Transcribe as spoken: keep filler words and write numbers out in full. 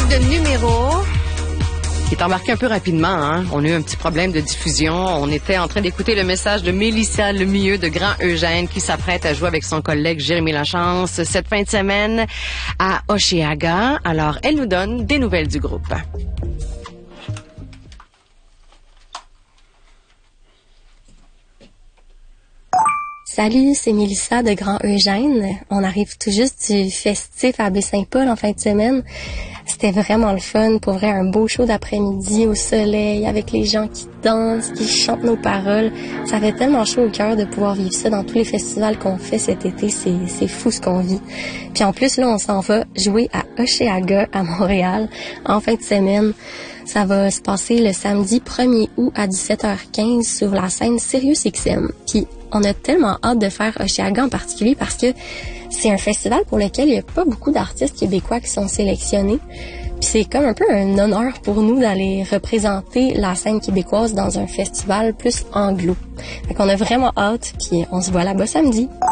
de numéro qui est embarqué un peu rapidement. Hein? On a eu un petit problème de diffusion. On était en train d'écouter le message de Mélissa Lemieux de Grand Eugène qui s'apprête à jouer avec son collègue Jérémy Lachance cette fin de semaine à Hochelaga. Alors, elle nous donne des nouvelles du groupe. Salut, c'est Mélissa de Grand Eugène. On arrive tout juste du festif à Baie-Saint-Paul en fin de semaine. C'était vraiment le fun. Pour vrai, un beau show d'après-midi au soleil avec les gens qui dansent, qui chantent nos paroles. Ça fait tellement chaud au cœur de pouvoir vivre ça dans tous les festivals qu'on fait cet été. C'est, c'est fou ce qu'on vit. Puis en plus, là, on s'en va jouer à Hochelaga à Montréal en fin de semaine. Ça va se passer le samedi premier août à dix-sept heures quinze sur la scène Sirius X M. Puis on a tellement hâte de faire Hochelaga en particulier parce que c'est un festival pour lequel il n'y a pas beaucoup d'artistes québécois qui sont sélectionnés. Puis c'est comme un peu un honneur pour nous d'aller représenter la scène québécoise dans un festival plus anglo. Fait qu'on a vraiment hâte, puis on se voit là-bas samedi.